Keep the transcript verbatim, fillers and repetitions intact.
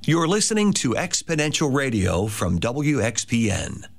You're listening to Exponential Radio from W X P N.